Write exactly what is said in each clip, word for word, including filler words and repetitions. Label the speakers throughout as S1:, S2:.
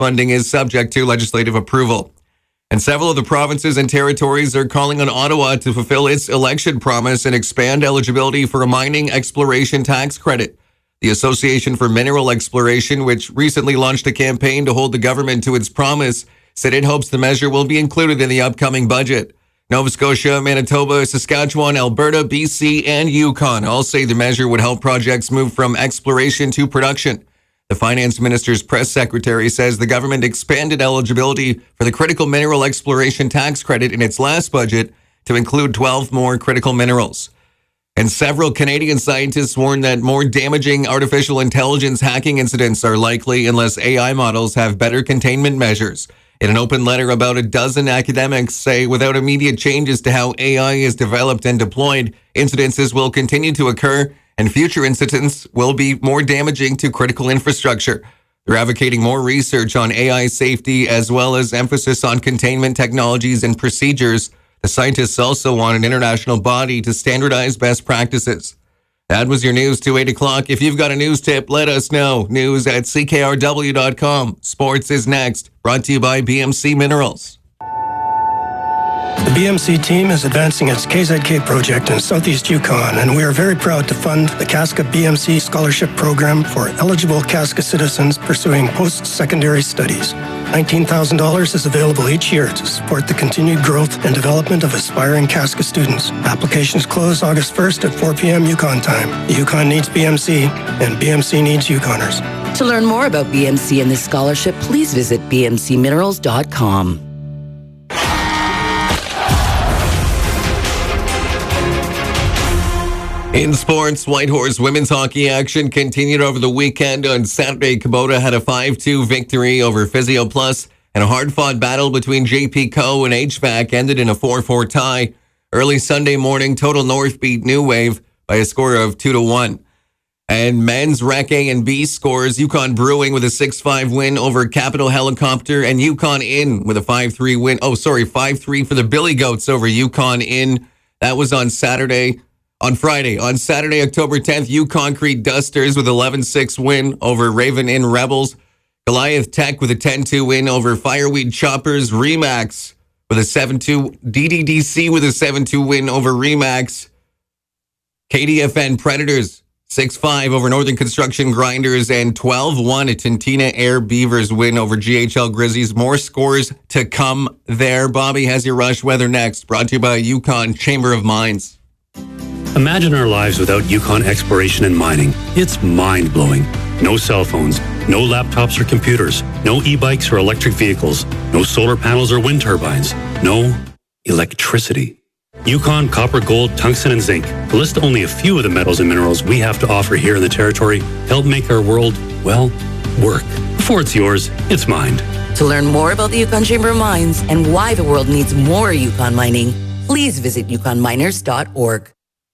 S1: Funding is subject to legislative approval. And several of the provinces and territories are calling on Ottawa to fulfill its election promise and expand eligibility for a mining exploration tax credit. The Association for Mineral Exploration, which recently launched a campaign to hold the government to its promise, said it hopes the measure will be included in the upcoming budget. Nova Scotia, Manitoba, Saskatchewan, Alberta, B C, and Yukon all say the measure would help projects move from exploration to production. The finance minister's press secretary says the government expanded eligibility for the critical mineral exploration tax credit in its last budget to include twelve more critical minerals. And several Canadian scientists warn that more damaging artificial intelligence hacking incidents are likely unless A I models have better containment measures. In an open letter, about a dozen academics say without immediate changes to how A I is developed and deployed, incidences will continue to occur and future incidents will be more damaging to critical infrastructure. They're advocating more research on A I safety as well as emphasis on containment technologies and procedures. The scientists also want an international body to standardize best practices. That was your news to eight o'clock. If you've got a news tip, let us know. News at C K R W dot com. Sports is next. Brought to you by B M C Minerals.
S2: The B M C team is advancing its K Z K project in Southeast Yukon, and we are very proud to fund the Casca B M C Scholarship Program for eligible Casca citizens pursuing post-secondary studies. nineteen thousand dollars is available each year to support the continued growth and development of aspiring Casca students. Applications close August first at four p.m. Yukon time. The Yukon needs B M C, and B M C needs Yukoners.
S3: To learn more about B M C and this scholarship, please visit b m c minerals dot com.
S1: In sports, Whitehorse women's hockey action continued over the weekend. On Saturday, Kubota had a five two victory over Physio Plus, and a hard-fought battle between J P Co and H V A C ended in a four four tie. Early Sunday morning, Total North beat New Wave by a score of two to one. And men's Rec A and B scores, Yukon Brewing with a six five win over Capital Helicopter, and Yukon Inn with a five three win. Oh, sorry, five three for the Billy Goats over Yukon Inn. That was on Saturday. On Friday, on Saturday, October tenth, Yukon-Crete Dusters with eleven six win over Raven Inn Rebels. Goliath Tech with a ten two win over Fireweed Choppers. Remax with a seven two. D D D C with a seven two win over Remax. K D F N Predators six five over Northern Construction Grinders, and twelve one at Tintina Air Beavers win over G H L Grizzlies. More scores to come there. Bobby has your rush weather next. Brought to you by Yukon Chamber of Mines.
S4: Imagine our lives without Yukon exploration and mining. It's mind-blowing. No cell phones, no laptops or computers, no e-bikes or electric vehicles, no solar panels or wind turbines, no electricity. Yukon, copper, gold, tungsten, and zinc, to list only a few of the metals and minerals we have to offer here in the territory, help make our world, well, work. Before it's yours, it's mined.
S3: To learn more about the Yukon Chamber of Mines and why the world needs more Yukon mining, please visit yukon miners dot org.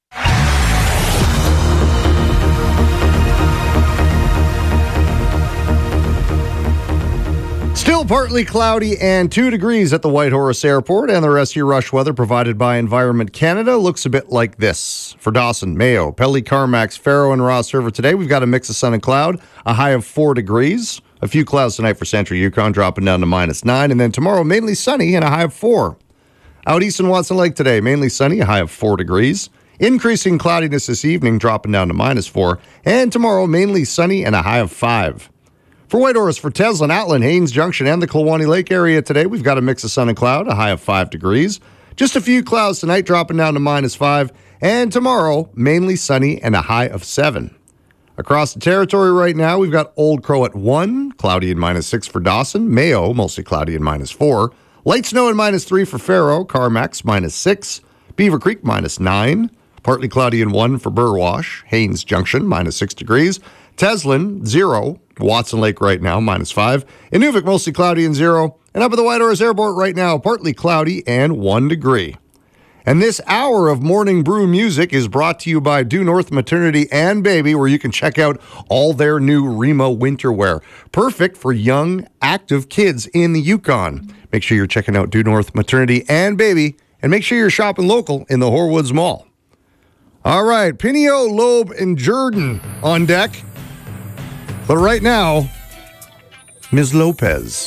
S5: Still partly cloudy and two degrees at the Whitehorse Airport, and the rest of your rush weather provided by Environment Canada looks a bit like this. For Dawson, Mayo, Pelly, Carmax, Faro, and Ross River today, we've got a mix of sun and cloud, a high of four degrees. A few clouds tonight for central Yukon, dropping down to minus nine, and then tomorrow, mainly sunny and a high of four. Out east in Watson Lake today, mainly sunny, a high of four degrees. Increasing cloudiness this evening, dropping down to minus four, and tomorrow, mainly sunny and a high of five. For Whitehorse, for Teslin, Atlin, Haines Junction, and the Klawani Lake area today, we've got a mix of sun and cloud, a high of five degrees. Just a few clouds tonight, dropping down to minus five. And tomorrow, mainly sunny and a high of seven. Across the territory right now, we've got Old Crow at one, cloudy and minus six for Dawson. Mayo, mostly cloudy and minus four. Light snow and minus three for Faro. Carmax, minus six. Beaver Creek, minus nine. Partly cloudy and one for Burwash. Haines Junction, minus six degrees. Teslin, zero. Watson Lake right now, minus five. Inuvik, mostly cloudy and zero. And up at the Whitehorse Airport right now, partly cloudy and one degree. And this hour of Morning Brew music is brought to you by Due North Maternity and Baby, where you can check out all their new Remo winter wear. Perfect for young, active kids in the Yukon. Make sure you're checking out Due North Maternity and Baby, and make sure you're shopping local in the Horwoods Mall. All right, Pinio, Loeb, and Jordan on deck. But right now, Miz Lopez.